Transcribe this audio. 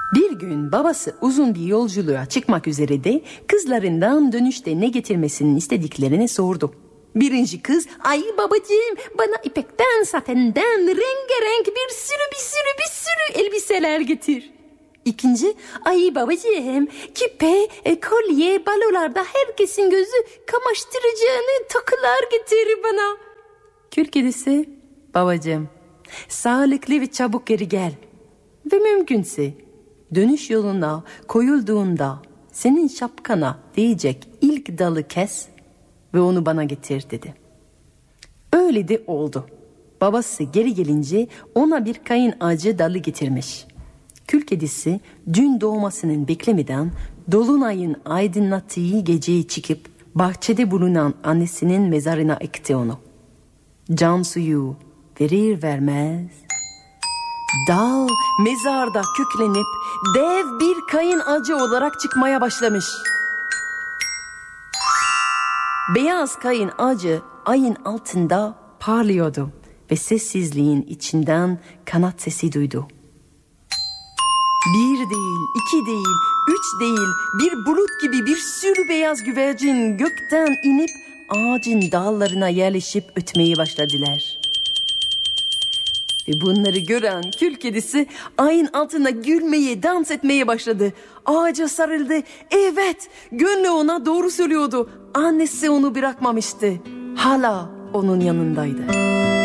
Bir gün babası uzun bir yolculuğa çıkmak üzere de kızlarından dönüşte ne getirmesini istediklerini sordu. Birinci kız, ay babacığım bana ipekten, satenden rengarenk bir sürü elbiseler getir. İkinci, ay babacığım küpe, kolye, balolarda herkesin gözü kamaştıracağını takılar getir bana. Kül kedisi, babacığım sağlıklı ve çabuk geri gel. Ve mümkünse dönüş yoluna koyulduğunda senin şapkana değecek ilk dalı kes ve onu bana getir dedi. Öyle de oldu. Babası geri gelince ona bir kayın ağacı dalı getirmiş. Kül kedisi gün doğmasının beklemeden dolunayın aydınlattığı geceye çıkıp bahçede bulunan annesinin mezarına ekti onu. Can suyu verir vermez dal mezarda köklenip dev bir kayın ağacı olarak çıkmaya başlamış. Beyaz kayın ağacı ayın altında parlıyordu ve sessizliğin içinden kanat sesi duydu. Bir değil, iki değil, üç değil, bir bulut gibi bir sürü beyaz güvercin gökten inip ağacın dallarına yerleşip ötmeye başladılar. Ve bunları gören kül kedisi ayın altında gülmeye, dans etmeye başladı. Ağaca sarıldı. Evet, gönlü ona doğru söylüyordu. Annesi onu bırakmamıştı. Hala onun yanındaydı.